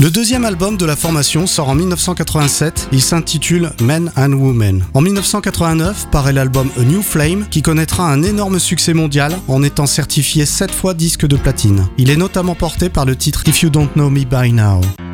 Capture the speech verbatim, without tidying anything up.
Le deuxième album de la formation sort en dix-neuf cent quatre-vingt-sept, il s'intitule Men and Women. En dix-neuf cent quatre-vingt-neuf paraît l'album A New Flame qui connaîtra un énorme succès mondial en étant certifié sept fois disque de platine. Il est notamment porté par le titre If You Don't Know Me By Now.